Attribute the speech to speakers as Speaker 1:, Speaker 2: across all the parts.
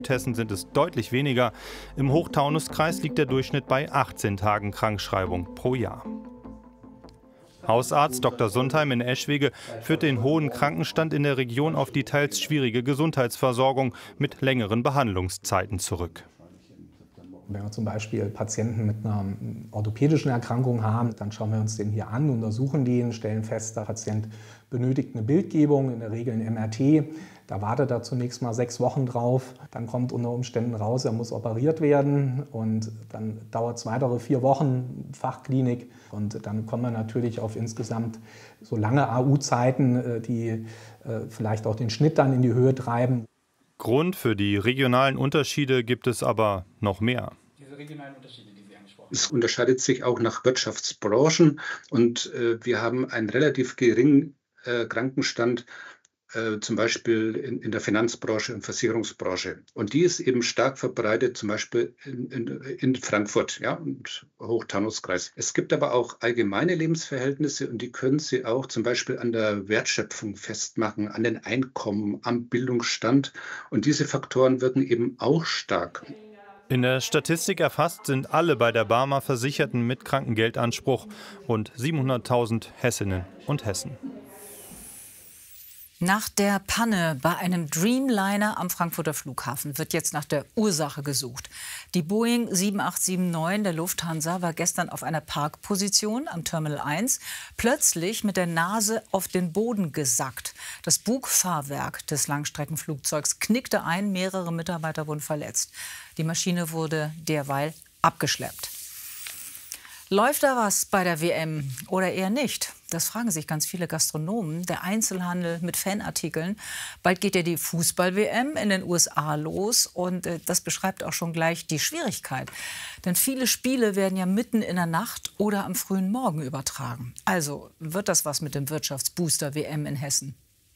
Speaker 1: Hessen sind es deutlich weniger. Im Hochtaunuskreis liegt der Durchschnitt bei 18 Tagen Krankschreibung pro Jahr. Hausarzt Dr. Sundheim in Eschwege führt den hohen Krankenstand in der Region auf die teils schwierige Gesundheitsversorgung mit längeren Behandlungszeiten zurück.
Speaker 2: Wenn wir zum Beispiel Patienten mit einer orthopädischen Erkrankung haben, dann schauen wir uns den hier an, untersuchen den, stellen fest, der Patient benötigt eine Bildgebung, in der Regel ein MRT. Da wartet er zunächst mal 6 Wochen drauf. Dann kommt unter Umständen raus, er muss operiert werden. Und dann dauert es weitere 4 Wochen Fachklinik. Und dann kommen wir natürlich auf insgesamt so lange AU-Zeiten, die vielleicht auch den Schnitt dann in die Höhe treiben.
Speaker 1: Grund für die regionalen Unterschiede gibt es aber noch mehr.
Speaker 3: Es unterscheidet sich auch nach Wirtschaftsbranchen und wir haben einen relativ geringen Krankenstand, zum Beispiel in der Finanzbranche und Versicherungsbranche. Und die ist eben stark verbreitet, zum Beispiel in Frankfurt, ja, und Hochtaunuskreis. Es gibt aber auch allgemeine Lebensverhältnisse und die können Sie auch zum Beispiel an der Wertschöpfung festmachen, an den Einkommen, am Bildungsstand. Und diese Faktoren wirken eben auch stark.
Speaker 1: In der Statistik erfasst sind alle bei der Barmer Versicherten mit Krankengeldanspruch, rund 700.000 Hessinnen und Hessen.
Speaker 4: Nach der Panne bei einem Dreamliner am Frankfurter Flughafen wird jetzt nach der Ursache gesucht. Die Boeing 7879 der Lufthansa war gestern auf einer Parkposition am Terminal 1 plötzlich mit der Nase auf den Boden gesackt. Das Bugfahrwerk des Langstreckenflugzeugs knickte ein, mehrere Mitarbeiter wurden verletzt. Die Maschine wurde derweil abgeschleppt. Läuft da was bei der WM oder eher nicht? Das fragen sich ganz viele Gastronomen. Der Einzelhandel mit Fanartikeln. Bald geht ja die Fußball-WM in den USA los. Und das beschreibt auch schon gleich die Schwierigkeit. Denn viele Spiele werden ja mitten in der Nacht oder am frühen Morgen übertragen. Also wird das was mit dem Wirtschaftsbooster WM in Hessen?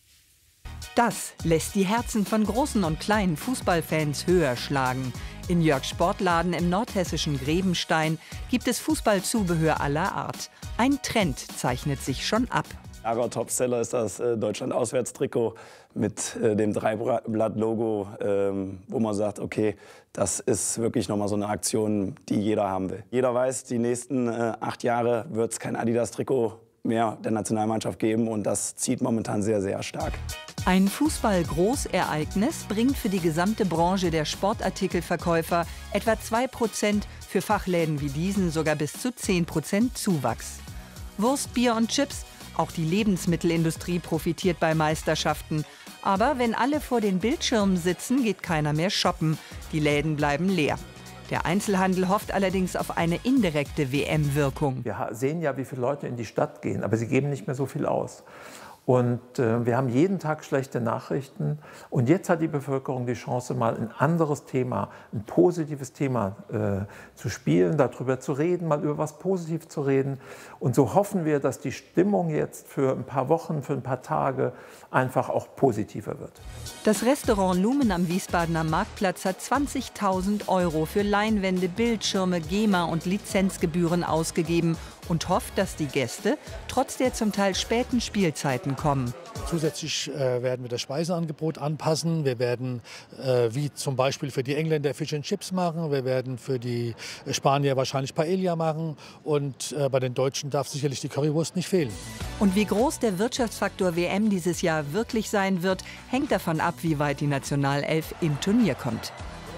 Speaker 5: Das lässt die Herzen von großen und kleinen Fußballfans höher schlagen. In Jörgs Sportladen im nordhessischen Grebenstein gibt es Fußballzubehör aller Art. Ein Trend zeichnet sich schon ab.
Speaker 6: Topseller ist das Deutschland-Auswärtstrikot mit dem Dreiblatt-Logo, wo man sagt, okay, das ist wirklich nochmal so eine Aktion, die jeder haben will. Jeder weiß, die nächsten 8 Jahre wird es kein Adidas-Trikot mehr der Nationalmannschaft geben und das zieht momentan sehr, sehr stark.
Speaker 5: Ein Fußball-Großereignis bringt für die gesamte Branche der Sportartikelverkäufer etwa 2%, für Fachläden wie diesen sogar bis zu 10% Zuwachs. Wurst, Bier und Chips, auch die Lebensmittelindustrie profitiert bei Meisterschaften. Aber wenn alle vor den Bildschirmen sitzen, geht keiner mehr shoppen. Die Läden bleiben leer. Der Einzelhandel hofft allerdings auf eine indirekte WM-Wirkung.
Speaker 7: Wir sehen ja, wie viele Leute in die Stadt gehen, aber sie geben nicht mehr so viel aus. Und wir haben jeden Tag schlechte Nachrichten. Und jetzt hat die Bevölkerung die Chance, mal ein anderes Thema, ein positives Thema zu spielen, darüber zu reden, mal über was Positives zu reden. Und so hoffen wir, dass die Stimmung jetzt für ein paar Wochen, für ein paar Tage einfach auch positiver wird.
Speaker 5: Das Restaurant Lumen am Wiesbadener Marktplatz hat 20.000 € für Leinwände, Bildschirme, GEMA und Lizenzgebühren ausgegeben und hofft, dass die Gäste trotz der zum Teil späten Spielzeiten kommen.
Speaker 8: Zusätzlich werden wir das Speiseangebot anpassen. Wir werden, wie zum Beispiel für die Engländer, Fish and Chips machen. Wir werden für die Spanier wahrscheinlich Paella machen. Und bei den Deutschen darf sicherlich die Currywurst nicht fehlen.
Speaker 5: Und wie groß der Wirtschaftsfaktor WM dieses Jahr wirklich sein wird, hängt davon ab, wie weit die Nationalelf im Turnier kommt.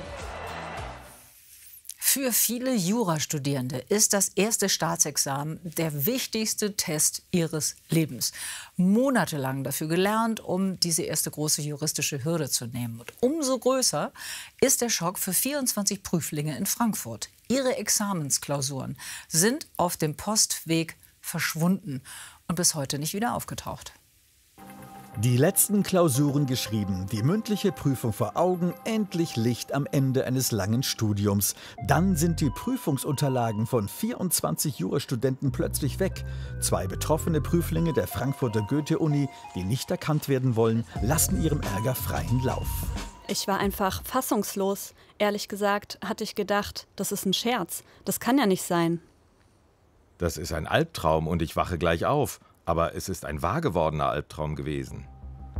Speaker 4: Für viele Jurastudierende ist das erste Staatsexamen der wichtigste Test ihres Lebens. Monatelang dafür gelernt, um diese erste große juristische Hürde zu nehmen. Und umso größer ist der Schock für 24 Prüflinge in Frankfurt. Ihre Examensklausuren sind auf dem Postweg verschwunden und bis heute nicht wieder aufgetaucht.
Speaker 9: Die letzten Klausuren geschrieben, die mündliche Prüfung vor Augen, endlich Licht am Ende eines langen Studiums. Dann sind die Prüfungsunterlagen von 24 Jurastudenten plötzlich weg. 2 betroffene Prüflinge der Frankfurter Goethe-Uni, die nicht erkannt werden wollen, lassen ihrem Ärger freien Lauf.
Speaker 10: Ich war einfach fassungslos. Ehrlich gesagt hatte ich gedacht, das ist ein Scherz. Das kann ja nicht sein.
Speaker 11: Das ist ein Albtraum und ich wache gleich auf. Aber es ist ein wahr gewordener Albtraum gewesen.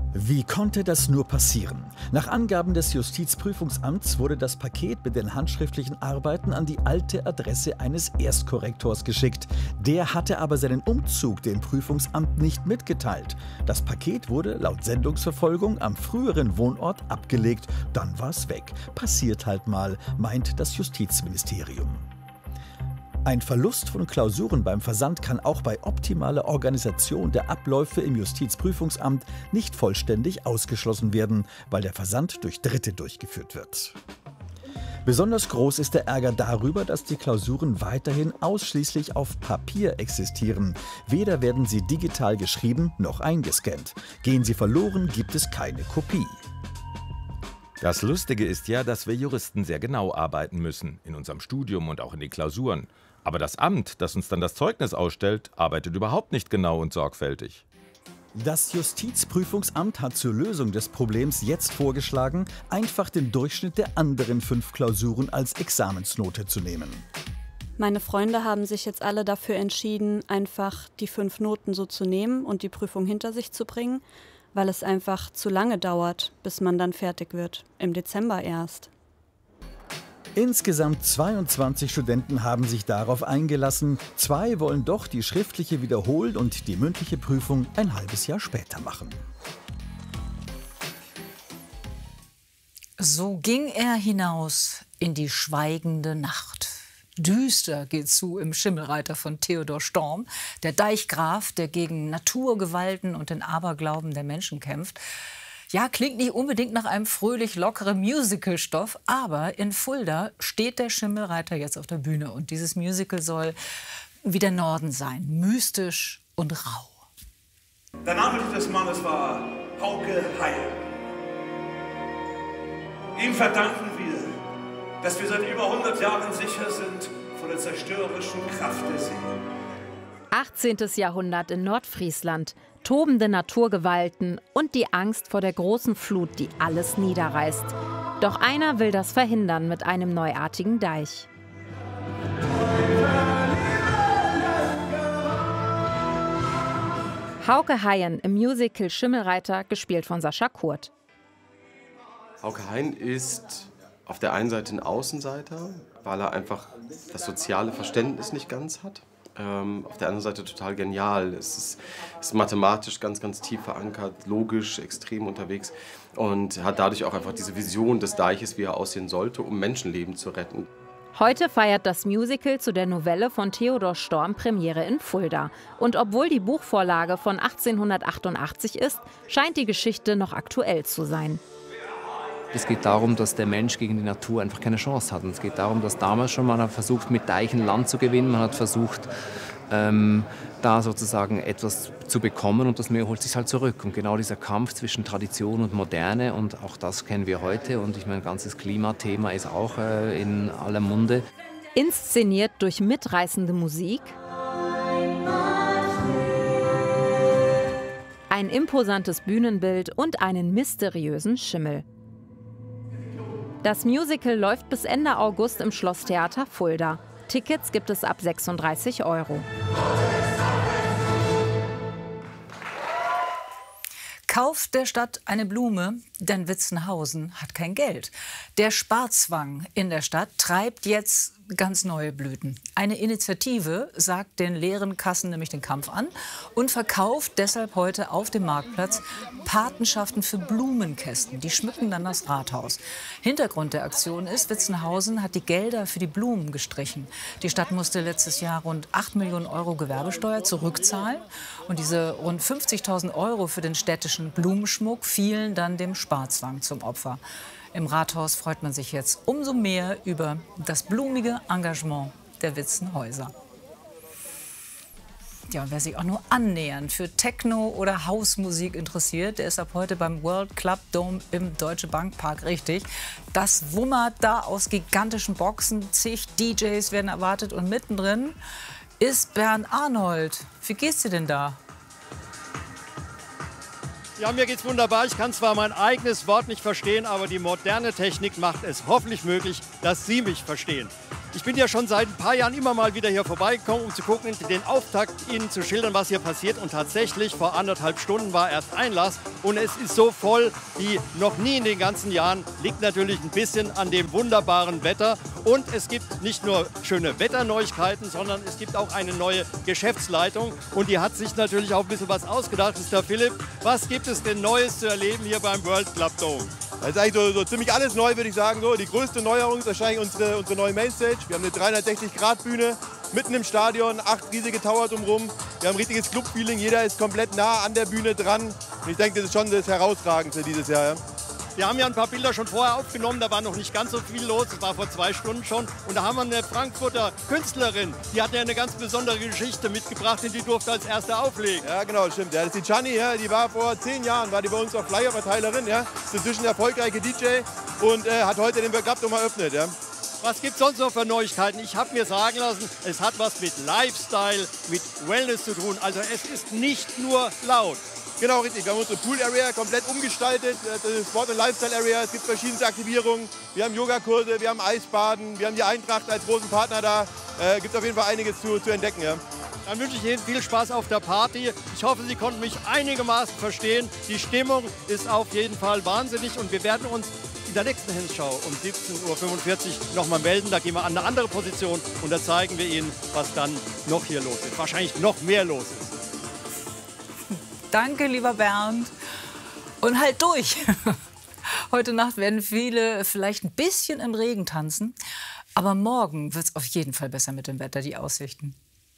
Speaker 9: Wie konnte das nur passieren? Nach Angaben des Justizprüfungsamts wurde das Paket mit den handschriftlichen Arbeiten an die alte Adresse eines Erstkorrektors geschickt. Der hatte aber seinen Umzug dem Prüfungsamt nicht mitgeteilt. Das Paket wurde laut Sendungsverfolgung am früheren Wohnort abgelegt. Dann war es weg. Passiert halt mal, meint das Justizministerium. Ein Verlust von Klausuren beim Versand kann auch bei optimaler Organisation der Abläufe im Justizprüfungsamt nicht vollständig ausgeschlossen werden, weil der Versand durch Dritte durchgeführt wird. Besonders groß ist der Ärger darüber, dass die Klausuren weiterhin ausschließlich auf Papier existieren. Weder werden sie digital geschrieben noch eingescannt. Gehen sie verloren, gibt es keine Kopie.
Speaker 11: Das Lustige ist ja, dass wir Juristen sehr genau arbeiten müssen, in unserem Studium und auch in den Klausuren. Aber das Amt, das uns dann das Zeugnis ausstellt, arbeitet überhaupt nicht genau und sorgfältig.
Speaker 9: Das Justizprüfungsamt hat zur Lösung des Problems jetzt vorgeschlagen, einfach den Durchschnitt der anderen 5 Klausuren als Examensnote zu nehmen.
Speaker 10: Meine Freunde haben sich jetzt alle dafür entschieden, einfach die 5 Noten so zu nehmen und die Prüfung hinter sich zu bringen, weil es einfach zu lange dauert, bis man dann fertig wird. Im Dezember erst.
Speaker 9: Insgesamt 22 Studenten haben sich darauf eingelassen. 2 wollen doch die schriftliche wiederholen und die mündliche Prüfung ein halbes Jahr später machen.
Speaker 4: So ging er hinaus in die schweigende Nacht. Düster geht zu im Schimmelreiter von Theodor Storm, der Deichgraf, der gegen Naturgewalten und den Aberglauben der Menschen kämpft. Ja, klingt nicht unbedingt nach einem fröhlich lockeren Musicalstoff, aber in Fulda steht der Schimmelreiter jetzt auf der Bühne. Und dieses Musical soll wie der Norden sein, mystisch und rau.
Speaker 12: Der Name des Mannes war Hauke Heil. Ihm verdanken wir, dass wir seit über 100 Jahren sicher sind vor der zerstörerischen Kraft der See.
Speaker 13: 18. Jahrhundert in Nordfriesland. Tobende Naturgewalten und die Angst vor der großen Flut, die alles niederreißt. Doch einer will das verhindern mit einem neuartigen Deich. Hauke Haien im Musical Schimmelreiter, gespielt von Sascha Kurt.
Speaker 14: Hauke Haien ist auf der einen Seite ein Außenseiter, weil er einfach das soziale Verständnis nicht ganz hat. Auf der anderen Seite total genial. Es ist mathematisch ganz, ganz tief verankert, logisch, extrem unterwegs und hat dadurch auch einfach diese Vision des Deiches, wie er aussehen sollte, um Menschenleben zu retten.
Speaker 13: Heute feiert das Musical zu der Novelle von Theodor Storm Premiere in Fulda. Und obwohl die Buchvorlage von 1888 ist, scheint die Geschichte noch aktuell zu sein.
Speaker 15: Es geht darum, dass der Mensch gegen die Natur einfach keine Chance hat. Und es geht darum, dass damals schon man hat versucht, mit Deichen Land zu gewinnen. Man hat versucht, da sozusagen etwas zu bekommen und das Meer holt sich halt zurück. Und genau dieser Kampf zwischen Tradition und Moderne, und auch das kennen wir heute. Und ich meine, ganzes Klimathema ist auch in aller Munde.
Speaker 13: Inszeniert durch mitreißende Musik, ein imposantes Bühnenbild und einen mysteriösen Schimmel. Das Musical läuft bis Ende August im Schlosstheater Fulda. Tickets gibt es ab 36 €.
Speaker 4: Kauft der Stadt eine Blume, denn Witzenhausen hat kein Geld. Der Sparzwang in der Stadt treibt jetzt ganz neue Blüten. Eine Initiative sagt den leeren Kassen nämlich den Kampf an und verkauft deshalb heute auf dem Marktplatz Patenschaften für Blumenkästen. Die schmücken dann das Rathaus. Hintergrund der Aktion ist, Witzenhausen hat die Gelder für die Blumen gestrichen. Die Stadt musste letztes Jahr rund 8 Millionen € Gewerbesteuer zurückzahlen. Und diese rund 50.000 € für den städtischen Blumenschmuck fielen dann dem Sparzwang zum Opfer. Im Rathaus freut man sich jetzt umso mehr über das blumige Engagement der Witzenhäuser. Ja, wer sich auch nur annähernd für Techno oder Hausmusik interessiert, der ist ab heute beim World Club Dome im Deutsche Bank Park richtig. Das wummert da aus gigantischen Boxen, zig DJs werden erwartet und mittendrin ist Bernd Arnold. Wie geht's dir denn da?
Speaker 16: Ja, mir geht's wunderbar. Ich kann zwar mein eigenes Wort nicht verstehen, aber die moderne Technik macht es hoffentlich möglich, dass Sie mich verstehen. Ich bin ja schon seit ein paar Jahren immer mal wieder hier vorbeigekommen, um zu gucken, den Auftakt Ihnen zu schildern, was hier passiert. Und tatsächlich, vor 1,5 Stunden war erst Einlass. Und es ist so voll wie noch nie in den ganzen Jahren. Liegt natürlich ein bisschen an dem wunderbaren Wetter. Und es gibt nicht nur schöne Wetterneuigkeiten, sondern es gibt auch eine neue Geschäftsleitung. Und die hat sich natürlich auch ein bisschen was ausgedacht. Mr. Philipp, was gibt es denn Neues zu erleben hier beim World Club Dome?
Speaker 17: Das ist eigentlich so ziemlich alles neu, würde ich sagen. So, die größte Neuerung ist wahrscheinlich unsere neue Mainstage. Wir haben eine 360-Grad-Bühne mitten im Stadion, 8 riesige Tower drumherum. Wir haben ein richtiges Club-Feeling, jeder ist komplett nah an der Bühne dran. Und ich denke, das ist schon das Herausragendste dieses Jahr. Ja.
Speaker 16: Wir haben ja ein paar Bilder schon vorher aufgenommen, da war noch nicht ganz so viel los, das war vor 2 Stunden schon. Und da haben wir eine Frankfurter Künstlerin, die hat ja eine ganz besondere Geschichte mitgebracht und die durfte als erste auflegen.
Speaker 17: Ja, genau, stimmt. Ja, das ist die Gianni, ja, die war vor 10 Jahren, war die bei uns auch Flyer-Verteilerin. Ja. Ist inzwischen eine erfolgreiche DJ und hat heute den World Club Dome eröffnet. Ja.
Speaker 16: Was gibt es sonst noch für Neuigkeiten? Ich habe mir sagen lassen, es hat was mit Lifestyle, mit Wellness zu tun. Also es ist nicht nur laut.
Speaker 17: Genau, richtig. Wir haben unsere Pool-Area komplett umgestaltet. Das ist Sport- und Lifestyle-Area. Es gibt verschiedenste Aktivierungen. Wir haben Yogakurse, wir haben Eisbaden, wir haben die Eintracht als großen Partner da. Gibt auf jeden Fall einiges zu entdecken. Ja.
Speaker 16: Dann wünsche ich Ihnen viel Spaß auf der Party. Ich hoffe, Sie konnten mich einigermaßen verstehen. Die Stimmung ist auf jeden Fall wahnsinnig und wir werden uns in der nächsten Hens-Schau um 17:45 Uhr nochmal melden. Da gehen wir an eine andere Position und da zeigen wir Ihnen, was dann noch hier los ist. Wahrscheinlich noch mehr los ist.
Speaker 4: Danke, lieber Bernd. Und halt durch. Heute Nacht werden viele vielleicht ein bisschen im Regen tanzen. Aber morgen wird es auf jeden Fall besser mit dem Wetter, die Aussichten.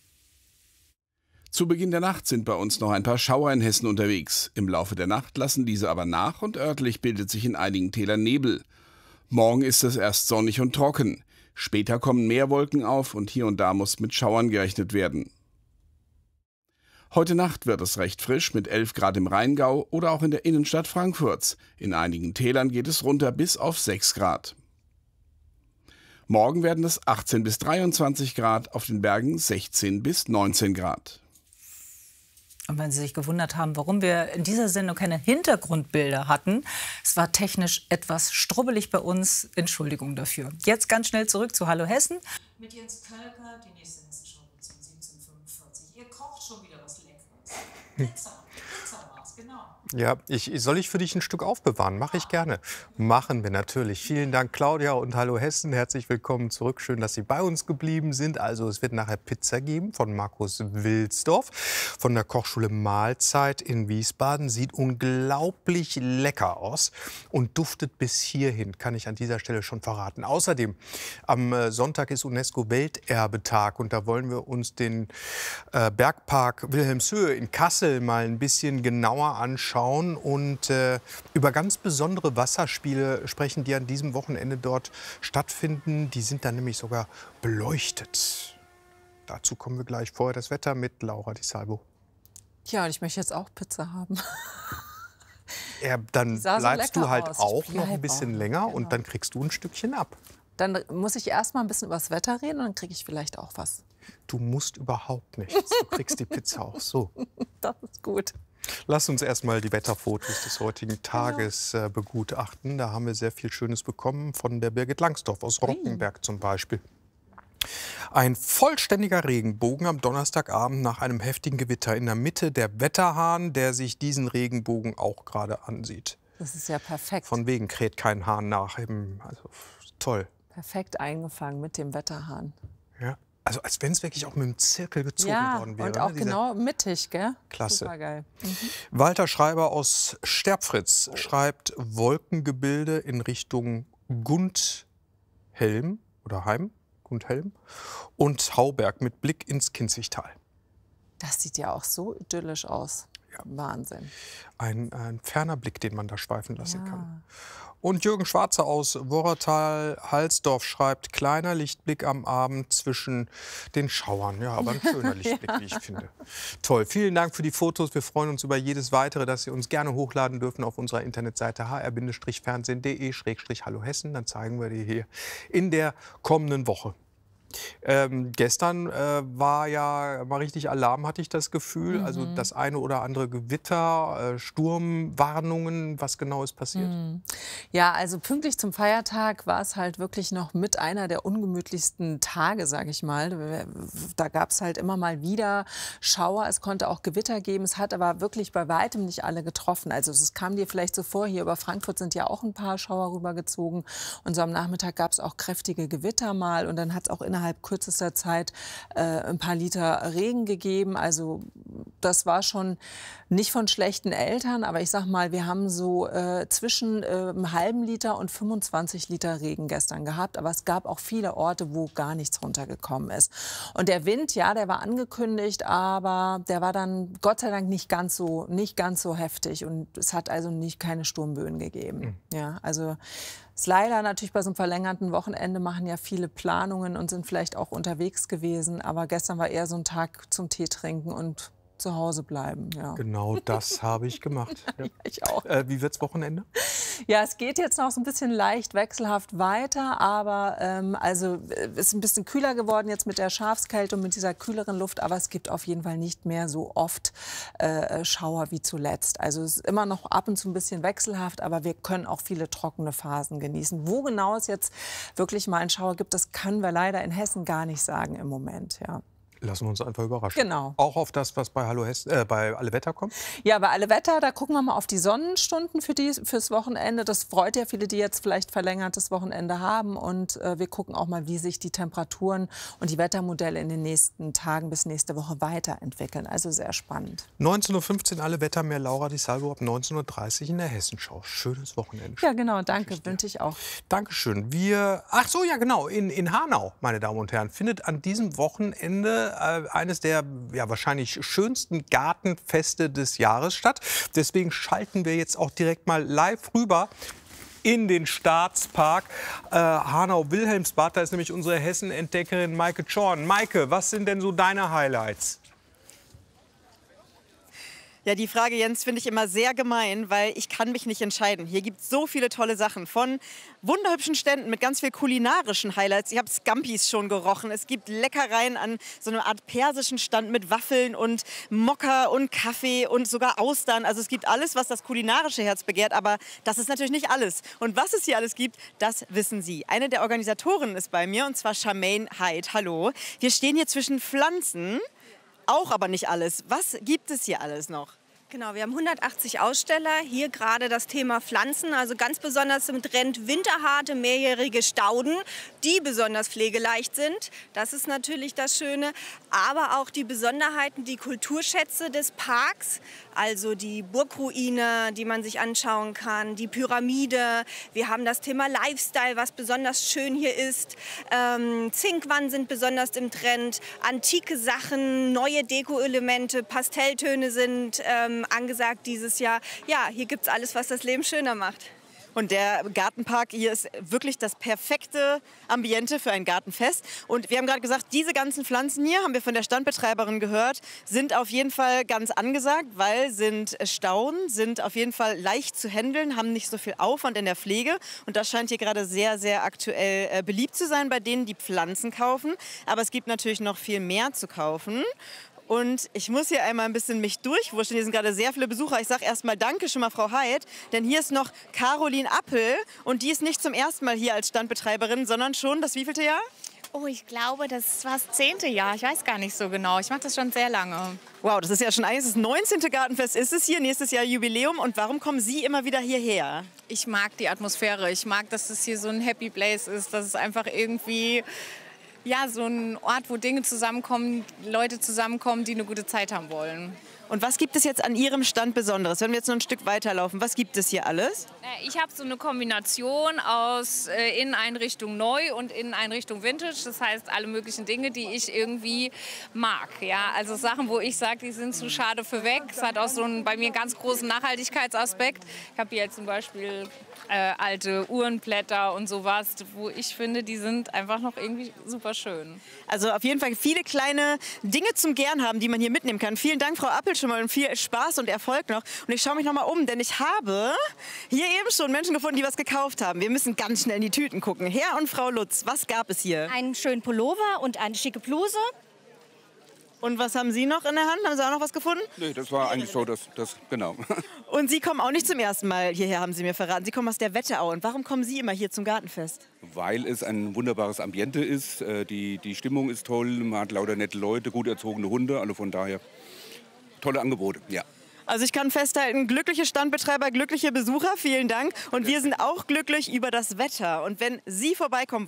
Speaker 18: Zu Beginn der Nacht sind bei uns noch ein paar Schauer in Hessen unterwegs. Im Laufe der Nacht lassen diese aber nach und örtlich bildet sich in einigen Tälern Nebel. Morgen ist es erst sonnig und trocken. Später kommen mehr Wolken auf und hier und da muss mit Schauern gerechnet werden. Heute Nacht wird es recht frisch mit 11 Grad im Rheingau oder auch in der Innenstadt Frankfurts. In einigen Tälern geht es runter bis auf 6 Grad. Morgen werden es 18 bis 23 Grad, auf den Bergen 16 bis 19 Grad.
Speaker 4: Und wenn Sie sich gewundert haben, warum wir in dieser Sendung keine Hintergrundbilder hatten, es war technisch etwas strubbelig bei uns. Entschuldigung dafür. Jetzt ganz schnell zurück zu Hallo Hessen. Mit Jens Kölker, die nächste Hessenschau um 17:45. Ihr kocht schon wieder was Leckeres. Pizza war's, genau.
Speaker 19: Ja, soll ich für dich ein Stück aufbewahren? Mache ich gerne. Machen wir natürlich. Vielen Dank, Claudia, und Hallo Hessen. Herzlich willkommen zurück. Schön, dass Sie bei uns geblieben sind. Also es wird nachher Pizza geben von Markus Wilsdorf von der Kochschule Mahlzeit in Wiesbaden. Sieht unglaublich lecker aus und duftet bis hierhin, kann ich an dieser Stelle schon verraten. Außerdem, am Sonntag ist UNESCO-Welterbetag und da wollen wir uns den Bergpark Wilhelmshöhe in Kassel mal ein bisschen genauer anschauen und über ganz besondere Wasserspiele sprechen, die an diesem Wochenende dort stattfinden. Die sind dann nämlich sogar beleuchtet. Dazu kommen wir gleich. Vorher das Wetter mit Laura Di Salvo.
Speaker 20: Ja, und ich möchte jetzt auch Pizza haben.
Speaker 19: Ja, dann bleibst
Speaker 20: so
Speaker 19: du halt
Speaker 20: aus.
Speaker 19: auch noch ein bisschen länger
Speaker 20: genau.
Speaker 19: Und dann kriegst du ein Stückchen ab.
Speaker 20: Dann muss ich erst mal ein bisschen über das Wetter reden und dann kriege ich vielleicht auch was.
Speaker 19: Du musst überhaupt nichts. Du kriegst die Pizza auch so.
Speaker 20: Das ist gut.
Speaker 19: Lass uns erstmal die Wetterfotos des heutigen Tages begutachten. Da haben wir sehr viel Schönes bekommen von der Birgit Langsdorff aus Rockenberg zum Beispiel. Ein vollständiger Regenbogen am Donnerstagabend nach einem heftigen Gewitter. In der Mitte der Wetterhahn, der sich diesen Regenbogen auch gerade ansieht.
Speaker 20: Das ist ja perfekt.
Speaker 19: Von wegen kräht kein Hahn nach. Also, toll.
Speaker 20: Perfekt eingefangen mit dem Wetterhahn.
Speaker 19: Ja. Also als wenn es wirklich auch mit dem Zirkel gezogen worden wäre.
Speaker 20: Und auch genau mittig, gell?
Speaker 19: Klasse.
Speaker 20: Supergeil.
Speaker 19: Walter Schreiber aus Sterbfritz schreibt Wolkengebilde in Richtung Gundhelm oder Heim, Gundhelm und Hauberg mit Blick ins Kinzigtal.
Speaker 20: Das sieht ja auch so idyllisch aus. Ja. Wahnsinn.
Speaker 19: Ein ferner Blick, den man da schweifen lassen kann. Und Jürgen Schwarzer aus Worratal-Halsdorf schreibt, kleiner Lichtblick am Abend zwischen den Schauern. Ja, aber ein schöner Lichtblick, wie ich finde. Toll, vielen Dank für die Fotos. Wir freuen uns über jedes weitere, das Sie uns gerne hochladen dürfen auf unserer Internetseite hr-fernsehen.de/Hallo Hessen. Dann zeigen wir die hier in der kommenden Woche. Gestern war ja mal richtig Alarm, hatte ich das Gefühl. Also das eine oder andere Gewitter, Sturmwarnungen. Was genau ist passiert?
Speaker 20: Ja, also pünktlich zum Feiertag war es halt wirklich noch mit einer der ungemütlichsten Tage, sage ich mal. Da gab es halt immer mal wieder Schauer. Es konnte auch Gewitter geben. Es hat aber wirklich bei weitem nicht alle getroffen. Also es kam dir vielleicht so vor, hier über Frankfurt sind ja auch ein paar Schauer rübergezogen. Und so am Nachmittag gab es auch kräftige Gewitter mal. Und dann hat es auch innerhalb kürzester Zeit ein paar Liter Regen gegeben. Also das war schon nicht von schlechten Eltern, aber ich sag mal, wir haben so zwischen einem halben Liter und 25 Liter Regen gestern gehabt. Aber es gab auch viele Orte, wo gar nichts runtergekommen ist. Und der Wind, ja, der war angekündigt, aber der war dann Gott sei Dank nicht ganz so heftig. Und es hat also keine Sturmböen gegeben. Ja, also ist leider natürlich bei so einem verlängerten Wochenende machen ja viele Planungen und sind vielleicht auch unterwegs gewesen. Aber gestern war eher so ein Tag zum Tee trinken und zu Hause bleiben. Ja.
Speaker 19: Genau das habe ich gemacht. Ja.
Speaker 20: Ja, ich auch.
Speaker 19: Wie wird's Wochenende?
Speaker 20: Ja, es geht jetzt noch so ein bisschen leicht wechselhaft weiter, aber also ist ein bisschen kühler geworden jetzt mit der Schafskälte und mit dieser kühleren Luft, aber es gibt auf jeden Fall nicht mehr so oft Schauer wie zuletzt. Also es ist immer noch ab und zu ein bisschen wechselhaft, aber wir können auch viele trockene Phasen genießen. Wo genau es jetzt wirklich mal einen Schauer gibt, das können wir leider in Hessen gar nicht sagen im Moment. Ja.
Speaker 19: Lassen wir uns einfach überraschen.
Speaker 20: Genau.
Speaker 19: Auch auf das, was bei bei Alle Wetter kommt?
Speaker 20: Ja, bei Alle Wetter, da gucken wir mal auf die Sonnenstunden fürs Wochenende. Das freut ja viele, die jetzt vielleicht verlängertes Wochenende haben. Und wir gucken auch mal, wie sich die Temperaturen und die Wettermodelle in den nächsten Tagen bis nächste Woche weiterentwickeln. Also sehr spannend.
Speaker 19: 19:15 Uhr Alle Wetter, mehr Laura Di Salvo ab 19:30 Uhr in der Hessenschau. Schönes Wochenende.
Speaker 20: Ja, genau, danke, wünsche ich auch.
Speaker 19: Dankeschön. Ach so, ja genau, in Hanau, meine Damen und Herren, findet an diesem Wochenende eines der wahrscheinlich schönsten Gartenfeste des Jahres statt. Deswegen schalten wir jetzt auch direkt mal live rüber in den Staatspark Hanau-Wilhelmsbad. Da ist nämlich unsere Hessen-Entdeckerin Maike Zorn. Maike, was sind denn so deine Highlights?
Speaker 21: Ja, die Frage, Jens, finde ich immer sehr gemein, weil ich kann mich nicht entscheiden. Hier gibt es so viele tolle Sachen, von wunderhübschen Ständen mit ganz viel kulinarischen Highlights. Ich habe Scampis schon gerochen. Es gibt Leckereien an so einer Art persischen Stand mit Waffeln und Mokka und Kaffee und sogar Austern. Also es gibt alles, was das kulinarische Herz begehrt, aber das ist natürlich nicht alles. Und was es hier alles gibt, das wissen Sie. Eine der Organisatorinnen ist bei mir, und zwar Charmaine Heid. Hallo. Wir stehen hier zwischen Pflanzen. Auch aber nicht alles. Was gibt es hier alles noch?
Speaker 22: Genau, wir haben 180 Aussteller. Hier gerade das Thema Pflanzen. Also ganz besonders im Trend winterharte, mehrjährige Stauden, die besonders pflegeleicht sind. Das ist natürlich das Schöne. Aber auch die Besonderheiten, die Kulturschätze des Parks. Also die Burgruine, die man sich anschauen kann, die Pyramide. Wir haben das Thema Lifestyle, was besonders schön hier ist. Zinkwannen sind besonders im Trend. Antike Sachen, neue Deko-Elemente, Pastelltöne sind angesagt dieses Jahr. Ja, hier gibt es alles, was das Leben schöner macht.
Speaker 21: Und der Gartenpark hier ist wirklich das perfekte Ambiente für ein Gartenfest. Und wir haben gerade gesagt, diese ganzen Pflanzen hier, haben wir von der Standbetreiberin gehört, sind auf jeden Fall ganz angesagt, weil sind Stauden, sind auf jeden Fall leicht zu handeln, haben nicht so viel Aufwand in der Pflege. Und das scheint hier gerade sehr, sehr aktuell beliebt zu sein bei denen, die Pflanzen kaufen. Aber es gibt natürlich noch viel mehr zu kaufen. Und ich muss hier einmal ein bisschen mich durchwurschteln. Hier sind gerade sehr viele Besucher. Ich sage erstmal Danke schon mal, Frau Heid. Denn hier ist noch Caroline Appel. Und die ist nicht zum ersten Mal hier als Standbetreiberin, sondern schon das wievielte Jahr?
Speaker 23: Oh, ich glaube, das war das 10. Jahr. Ich weiß gar nicht so genau. Ich mache das schon sehr lange.
Speaker 21: Wow, das ist ja schon das 19. Gartenfest ist es hier. Nächstes Jahr Jubiläum. Und warum kommen Sie immer wieder hierher?
Speaker 23: Ich mag die Atmosphäre. Ich mag, dass es hier so ein Happy Place ist. Dass es einfach irgendwie... Ja, so ein Ort, wo Dinge zusammenkommen, Leute zusammenkommen, die eine gute Zeit haben wollen.
Speaker 21: Und was gibt es jetzt an Ihrem Stand Besonderes? Wenn wir jetzt noch ein Stück weiterlaufen, was gibt es hier alles?
Speaker 23: Ich habe so eine Kombination aus Inneneinrichtung neu und Inneneinrichtung Vintage. Das heißt, alle möglichen Dinge, die ich irgendwie mag. Ja, also Sachen, wo ich sage, die sind zu schade für weg. Es hat auch so bei mir einen ganz großen Nachhaltigkeitsaspekt. Ich habe hier jetzt zum Beispiel alte Uhrenblätter und sowas, wo ich finde, die sind einfach noch irgendwie super schön.
Speaker 21: Also auf jeden Fall viele kleine Dinge zum Gern haben, die man hier mitnehmen kann. Vielen Dank, Frau Appel, schon mal, und viel Spaß und Erfolg noch. Und ich schaue mich noch mal um, denn ich habe hier eben schon Menschen gefunden, die was gekauft haben. Wir müssen ganz schnell in die Tüten gucken. Herr und Frau Lutz, was gab es hier?
Speaker 1: Einen schönen Pullover und eine schicke Bluse.
Speaker 21: Und was haben Sie noch in der Hand? Haben Sie auch noch was gefunden?
Speaker 2: Nee, das war eigentlich so, genau.
Speaker 21: Und Sie kommen auch nicht zum ersten Mal hierher, haben Sie mir verraten. Sie kommen aus der Wetterau. Und warum kommen Sie immer hier zum Gartenfest?
Speaker 2: Weil es ein wunderbares Ambiente ist. Die Stimmung ist toll, man hat lauter nette Leute, gut erzogene Hunde. Also von daher tolle Angebote, ja.
Speaker 21: Also ich kann festhalten, glückliche Standbetreiber, glückliche Besucher, vielen Dank. Und wir sind auch glücklich über das Wetter. Und wenn Sie vorbeikommen